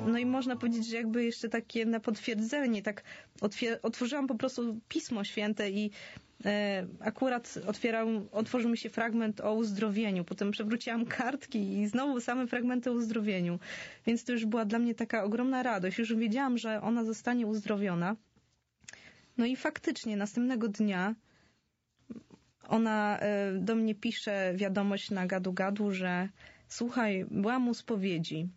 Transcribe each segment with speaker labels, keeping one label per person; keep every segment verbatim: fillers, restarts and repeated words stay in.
Speaker 1: no i można powiedzieć, że jakby jeszcze takie na potwierdzenie, tak otwier- otworzyłam po prostu Pismo Święte i e, akurat otwierał, otworzył mi się fragment o uzdrowieniu. Potem przewróciłam kartki i znowu same fragmenty o uzdrowieniu. Więc to już była dla mnie taka ogromna radość. Już wiedziałam, że ona zostanie uzdrowiona. No i faktycznie następnego dnia ona e, do mnie pisze wiadomość na gadu-gadu, że słuchaj, byłam u spowiedzi,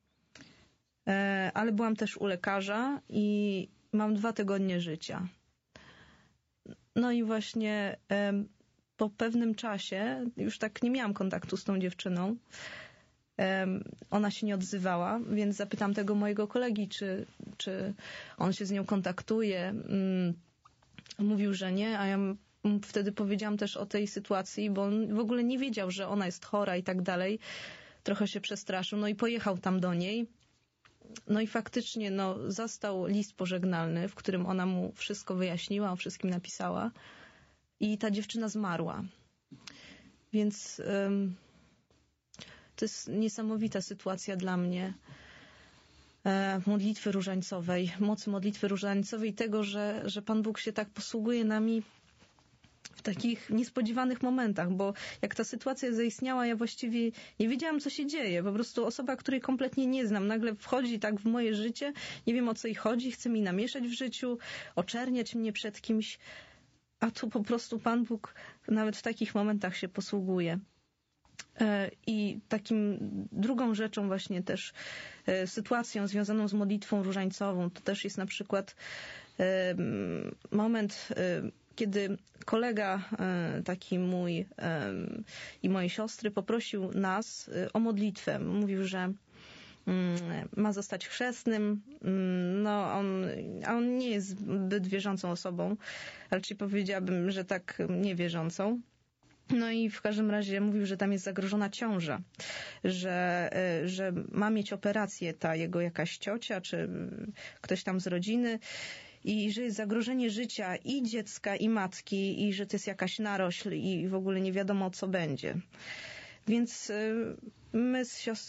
Speaker 1: e, ale byłam też u lekarza i mam dwa tygodnie życia. No i właśnie e, po pewnym czasie, już tak nie miałam kontaktu z tą dziewczyną, e, ona się nie odzywała, więc zapytam tego mojego kolegi, czy, czy on się z nią kontaktuje. Mm, mówił, że nie, a ja wtedy powiedziałam też o tej sytuacji, bo on w ogóle nie wiedział, że ona jest chora i tak dalej. Trochę się przestraszył, no i pojechał tam do niej. No i faktycznie no, zastał list pożegnalny, w którym ona mu wszystko wyjaśniła, o wszystkim napisała. I ta dziewczyna zmarła. Więc ym, to jest niesamowita sytuacja dla mnie. E, modlitwy różańcowej, mocy modlitwy różańcowej, tego, że, że Pan Bóg się tak posługuje nami w takich niespodziewanych momentach, bo jak ta sytuacja zaistniała, ja właściwie nie wiedziałam, co się dzieje. Po prostu osoba, której kompletnie nie znam, nagle wchodzi tak w moje życie, nie wiem, o co jej chodzi, chce mi namieszać w życiu, oczerniać mnie przed kimś, a tu po prostu Pan Bóg nawet w takich momentach się posługuje. I takim drugą rzeczą właśnie też sytuacją związaną z modlitwą różańcową to też jest na przykład moment, kiedy kolega taki mój i mojej siostry poprosił nas o modlitwę. Mówił, że ma zostać chrzestnym. No, on, a on nie jest zbyt wierzącą osobą. Raczej powiedziałabym, że tak niewierzącą. No i w każdym razie mówił, że tam jest zagrożona ciąża, że, że ma mieć operację ta jego jakaś ciocia, czy ktoś tam z rodziny i że jest zagrożenie życia i dziecka, i matki, i że to jest jakaś narośl i w ogóle nie wiadomo, co będzie. Więc my z siostrą